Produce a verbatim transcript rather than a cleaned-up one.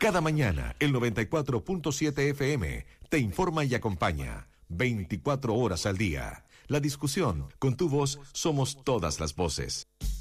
Cada mañana, el noventa y cuatro punto siete F M te informa y acompaña veinticuatro horas al día. La discusión, con tu voz, somos todas las voces.